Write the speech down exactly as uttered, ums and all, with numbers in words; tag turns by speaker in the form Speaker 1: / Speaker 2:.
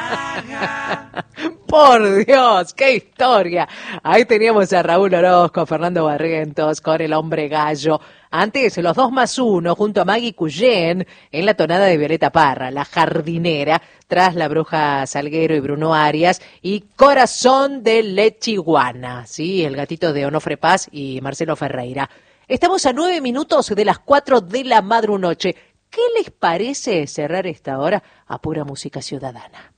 Speaker 1: Por Dios, qué historia. Ahí teníamos a Raúl Orozco, Fernando Barrientos con El Hombre Gallo. Antes, los dos más uno, junto a Maggie Cuyén, en la tonada de Violeta Parra, La Jardinera, tras La Bruja Salguero y Bruno Arias, y Corazón de Lechiguana, ¿sí? El gatito de Onofre Paz y Marcelo Ferreira. Estamos a nueve minutos de las cuatro de la madrunoche. ¿Qué les parece cerrar esta hora a pura música ciudadana?